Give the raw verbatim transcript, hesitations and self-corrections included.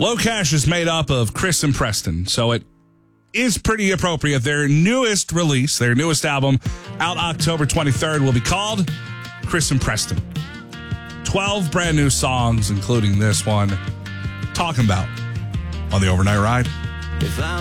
Low Cash is made up of Chris and Preston, so it is pretty appropriate. Their newest release, their newest album, out October twenty-third, will be called Chris and Preston. twelve brand new songs, including this one, talking about on the Overnight Ride. If I'm